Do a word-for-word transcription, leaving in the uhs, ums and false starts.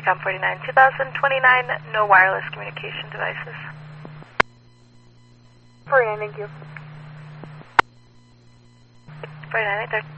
TACOM forty-nine, two thousand twenty-nine, no wireless communication devices. forty-nine, thank you. forty-nine, right there.